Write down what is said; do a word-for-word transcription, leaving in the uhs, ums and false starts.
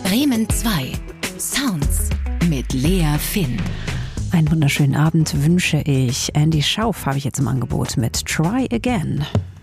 Bremen zwei. Sounds mit Lea Finn. Einen wunderschönen Abend wünsche ich. Andy Schauf habe ich jetzt im Angebot mit Try Again.